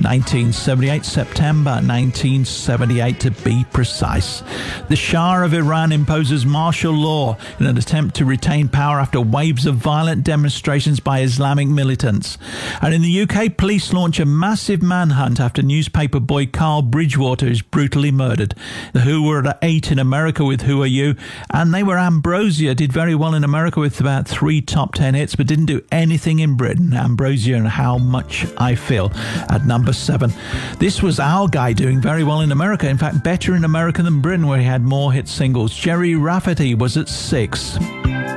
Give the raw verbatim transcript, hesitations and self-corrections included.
nineteen seventy-eight, September nineteen seventy-eight to be precise. The Shah of Iran imposes martial law in an attempt to retain power after waves of violent demonstrations by Islamic militants. And in the U K, police launch a massive manhunt after newspaper boy Carl Bridgewater is brutally murdered. The Who were at eight in America with Who Are You, and they were Ambrosia, did very well in America with about three top ten hits, but didn't do anything in Britain. Ambrosia and How Much I Feel at number seven. This was our guy doing very well in America, in fact better in America than Britain, where he had more hit singles. Jerry Rafferty was at six.